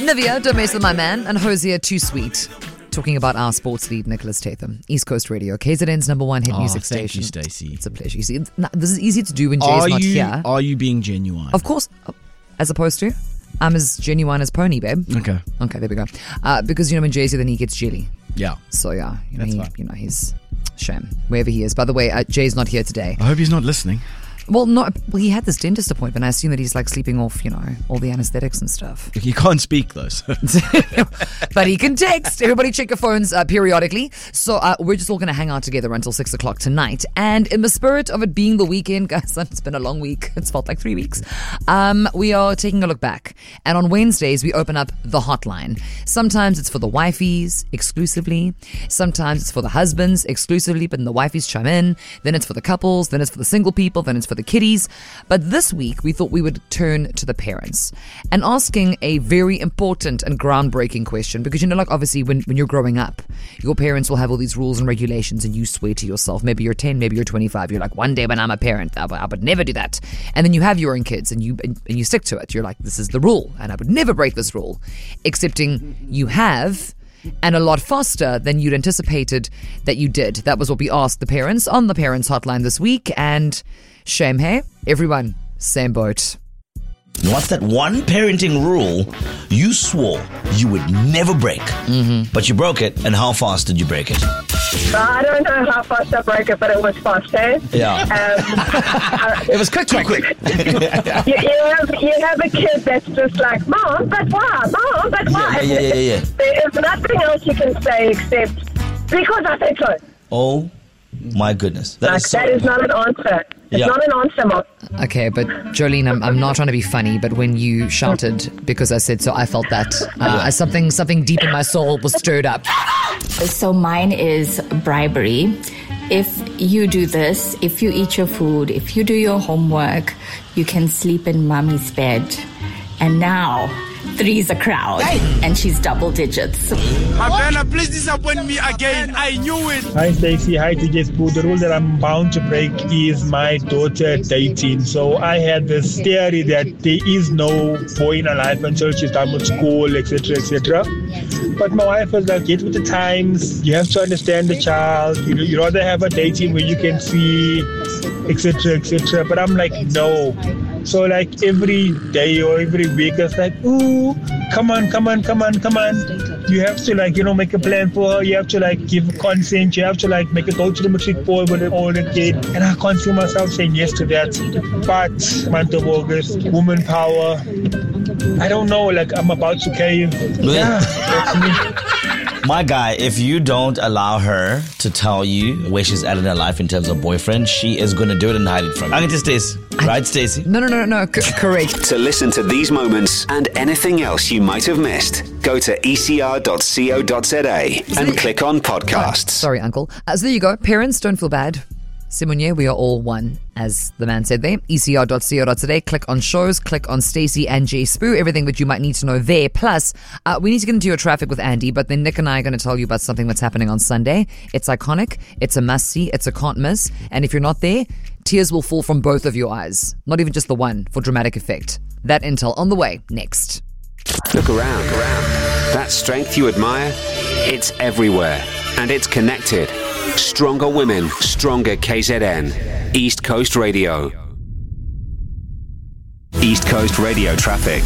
Nivea, Don't Mess With My Man, and Hosier, Too Sweet. Talking about our sports lead, Nicholas Tatham. East Coast Radio, KZN's number one hit music station. Thank you, Stacey. It's a pleasure. You see, this is easy to do when Jay's not here. Are you being genuine? Of course. As opposed to, I'm as genuine as Pony, babe. Okay, there we go. Because, when Jay's here, then he gets jelly. Yeah. So, yeah, That's fine. He's shame. Wherever he is. By the way, Jay's not here today. I hope he's not listening. Well, no. Well, he had this dentist appointment. I assume that he's like sleeping off, all the anesthetics and stuff. He can't speak though. So. But he can text. Everybody check your phones periodically. So we're just all going to hang out together until 6 o'clock tonight. And in the spirit of it being the weekend, guys, it's been a long week. It's felt like 3 weeks. We are taking a look back. And on Wednesdays, we open up the hotline. Sometimes it's for the wifeys exclusively. Sometimes it's for the husbands exclusively, but then the wifeys chime in. Then it's for the couples. Then it's for the single people. Then it's for the kiddies. But this week, we thought we would turn to the parents and asking a very important and groundbreaking question. Because, obviously, when you're growing up, your parents will have all these rules and regulations and you swear to yourself, maybe you're 10, maybe you're 25. You're like, one day when I'm a parent, I would never do that. And then you have your own kids and you stick to it. You're like, this is the rule and I would never break this rule. Excepting you have, and a lot faster than you'd anticipated that you did. That was what we asked the parents on the Parents Hotline this week. And shame, hey? Everyone, same boat. What's that one parenting rule you swore you would never break? But you broke it, and how fast did you break it? I don't know how fast I broke it, but it was fast, eh? Yeah. It was quick. You have a kid that's just like, Mom, but why? Mom, but why? Yeah. There is nothing else you can say except, because I said so. Oh, my goodness. That is not an answer. It's not an answer, Mom. Okay, but Jolene, I'm not trying to be funny, but when you shouted because I said so, I felt that something deep in my soul was stirred up. So mine is bribery. If you do this, if you eat your food, if you do your homework, you can sleep in mommy's bed. And now, 3's a crowd, and she's double digits. Havana, please disappoint me again. I knew it. Hi, Stacey. Hi, TJ Spoo. The rule that I'm bound to break is my daughter dating. So I had this theory that there is no boy in her life until she's done with school, etc., etc. But my wife was like, get with the times. You have to understand the child. You rather have a dating where you can see, etc., etc. But I'm like, no. So like every day or every week, it's like, ooh, come on. You have to make a plan for her. You have to give consent. You have to make a go to the matric board with an older kid. And I can't see myself saying yes to that. But month of August, woman power. I don't know, I'm about to cave. Yeah, that's me. My guy, if you don't allow her to tell you where she's at in her life in terms of boyfriend, she is going to do it and hide it from you. I'm going to Stacey. Right, Stacey? No. Correct. To listen to these moments and anything else you might have missed, go to ecr.co.za and click on podcasts. Sorry, Uncle. So there you go. Parents, don't feel bad. Simonye, we are all one, as the man said there. ecr.co.za. Click on shows, click on Stacey and Jay Spoo, everything that you might need to know there. Plus, we need to get into your traffic with Andy, but then Nick and I are going to tell you about something that's happening on Sunday. It's iconic, it's a must-see, it's a can't miss, and if you're not there, tears will fall from both of your eyes. Not even just the one, for dramatic effect. That intel on the way, next. Look around. That strength you admire, it's everywhere, and it's connected. Stronger women, stronger KZN. East Coast Radio. East Coast Radio traffic.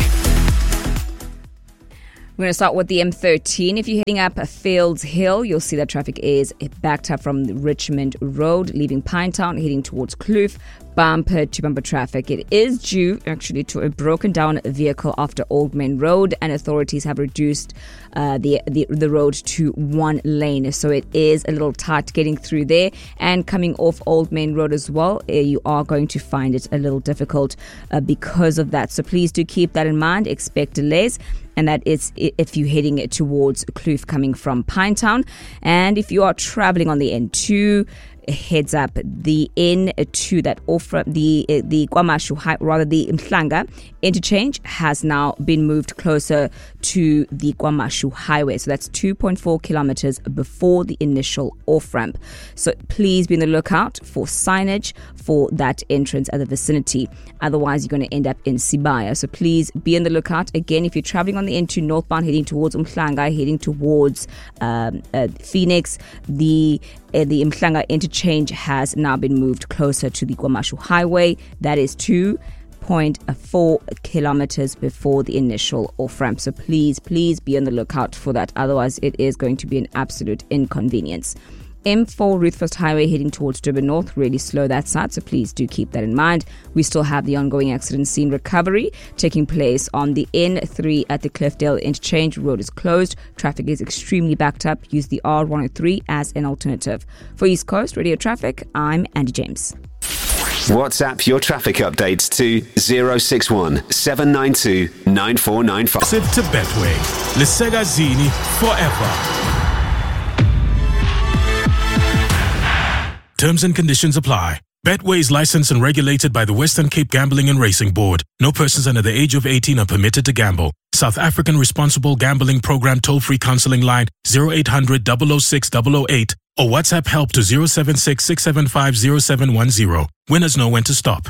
We're going to start with the M13. If you're heading up Fields Hill, you'll see that traffic is backed up from Richmond Road, leaving Pinetown, heading towards Kloof. Bumper to bumper traffic. It is due actually to a broken down vehicle after Old Main Road, and authorities have reduced the road to one lane. So it is a little tight getting through there, and coming off Old Main Road as well. You are going to find it a little difficult because of that. So please do keep that in mind. Expect delays. And that is if you're heading towards Kloof coming from Pinetown. And if you are traveling on the N2, heads up, the N2 that offer the KwaMashu, rather the Mhlanga interchange has now been moved closer to the KwaMashu highway. So that's 2.4 kilometers before the initial off-ramp. So please be on the lookout for signage for that entrance at the vicinity. Otherwise, you're going to end up in Sibaya. So please be on the lookout. Again, if you're traveling on the N2 northbound, heading towards Mhlanga, heading towards Phoenix, the Mhlanga interchange has now been moved closer to the KwaMashu highway. That is 2.4 kilometers before the initial off-ramp. So please be on the lookout for that. Otherwise, it is going to be an absolute inconvenience. M4 Ruthfest Highway heading towards Durban North, really slow that side, so please do keep that in mind. We still have the ongoing accident scene recovery taking place on the N3 at the Cliffdale interchange. Road is closed. Traffic is extremely backed up. Use the R103 as an alternative. For East Coast Radio Traffic, I'm Andy James. WhatsApp your traffic updates to 061 792 9495. To Betway. Lesegazini forever. Terms and conditions apply. Betway is licensed and regulated by the Western Cape Gambling and Racing Board. No persons under the age of 18 are permitted to gamble. South African Responsible Gambling Program toll-free counseling line 0800 006 008 or WhatsApp help to 076 675 0710. Winners know when to stop.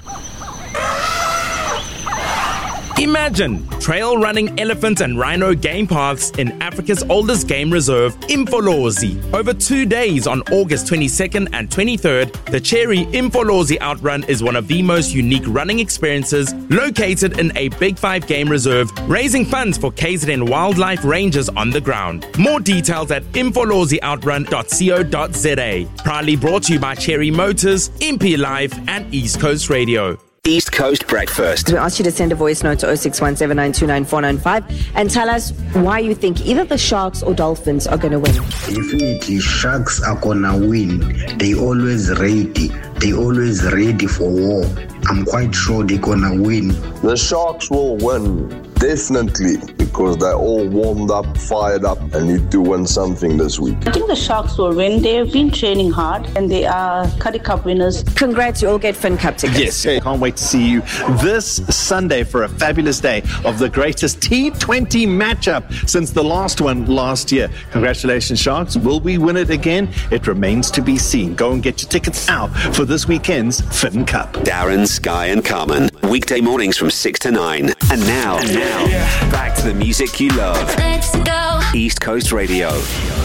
Imagine trail running elephant and rhino game paths in Africa's oldest game reserve, Imfolozi. Over 2 days on August 22nd and 23rd, the Cherry Imfolozi Outrun is one of the most unique running experiences located in a Big 5 game reserve, raising funds for KZN wildlife rangers on the ground. More details at imfolozioutrun.co.za. Proudly brought to you by Cherry Motors, MP Live and East Coast Radio. East Coast Breakfast. We asked you to send a voice note to 0617929495 and tell us why you think either the Sharks or Dolphins are going to win. Definitely, Sharks are going to win. They always ready. They always ready for war. I'm quite sure they're going to win. The Sharks will win, definitely, because they're all warmed up, fired up, and need to win something this week. I think the Sharks will win. They've been training hard, and they are Currie Cup winners. Congrats, you all get Finn Cup tickets. Yes, can't wait to see you this Sunday for a fabulous day of the greatest T20 matchup since the last one last year. Congratulations, Sharks. Will we win it again? It remains to be seen. Go and get your tickets now for this weekend's Finn Cup. Darren, Sky and Carmen. Weekday mornings from 6 to 9. And now, back to the music you love. Let's go. East Coast Radio.